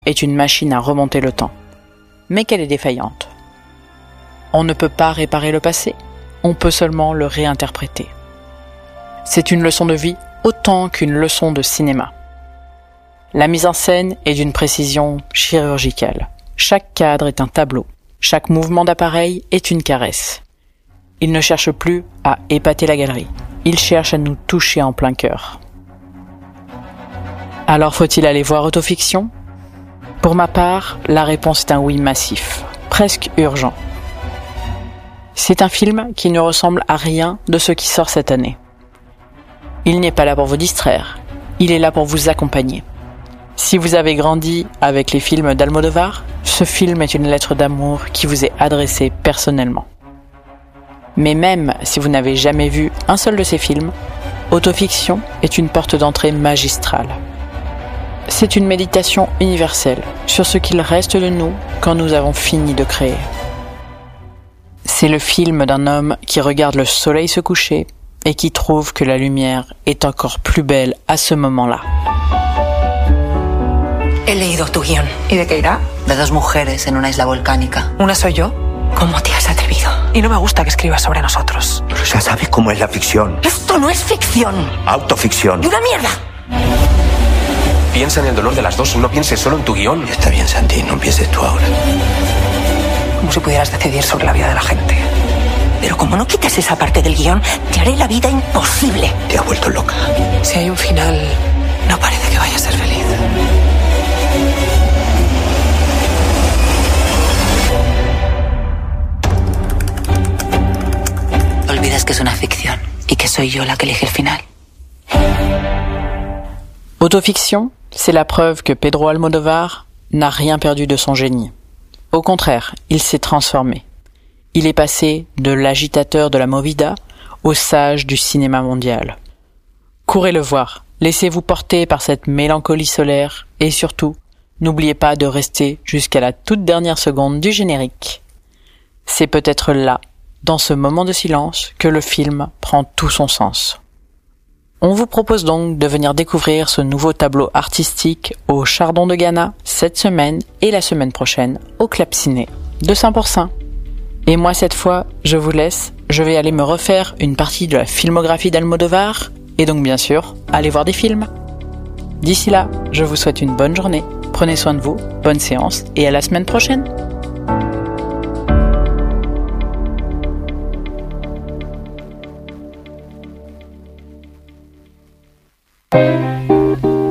est une machine à remonter le temps, mais qu'elle est défaillante. On ne peut pas réparer le passé, on peut seulement le réinterpréter. C'est une leçon de vie autant qu'une leçon de cinéma. La mise en scène est d'une précision chirurgicale. Chaque cadre est un tableau, chaque mouvement d'appareil est une caresse. Il ne cherche plus à épater la galerie, il cherche à nous toucher en plein cœur. Alors faut-il aller voir Autofiction ? Pour ma part, la réponse est un oui massif, presque urgent. C'est un film qui ne ressemble à rien de ce qui sort cette année. Il n'est pas là pour vous distraire, il est là pour vous accompagner. Si vous avez grandi avec les films d'Almodovar, ce film est une lettre d'amour qui vous est adressée personnellement. Mais même si vous n'avez jamais vu un seul de ces films, Autofiction est une porte d'entrée magistrale. C'est une méditation universelle sur ce qu'il reste de nous quand nous avons fini de créer. C'est le film d'un homme qui regarde le soleil se coucher et qui trouve que la lumière est encore plus belle à ce moment-là. He leído tu guión. ¿Y de qué irá? De dos mujeres en una isla volcánica. ¿Una soy yo? ¿Cómo te has atrevido? Y no me gusta que escribas sobre nosotros. Pero ya sabes cómo es la ficción. ¡Esto no es ficción! Autoficción. ¡Y una mierda! Piensa en el dolor de las dos, no pienses solo en tu guión. Está bien, Santi, no empieces tú ahora. Como si pudieras decidir sobre la vida de la gente. Pero como no quites esa parte del guión, te haré la vida imposible. Te has vuelto loca. Si hay un final, no parece que vaya a ser feliz. Olvidas que es una ficción y que soy yo la que elige el final. Autofiction, c'est la preuve que Pedro Almodovar n'a rien perdu de son génie. Au contraire, il s'est transformé. Il est passé de l'agitateur de la movida au sage du cinéma mondial. Courez le voir, laissez-vous porter par cette mélancolie solaire et surtout, n'oubliez pas de rester jusqu'à la toute dernière seconde du générique. C'est peut-être là, dans ce moment de silence, que le film prend tout son sens. On vous propose donc de venir découvrir ce nouveau tableau artistique au Chardon de Ghana cette semaine et la semaine prochaine au Club Ciné de Saint-Pourçain. Et moi cette fois, je vous laisse, je vais aller me refaire une partie de la filmographie d'Almodovar et donc bien sûr, aller voir des films. D'ici là, je vous souhaite une bonne journée, prenez soin de vous, bonne séance et à la semaine prochaine.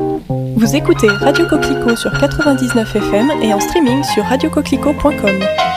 Vous écoutez Radio Coquelicot sur 99 FM et en streaming sur radiocoquelicot.com.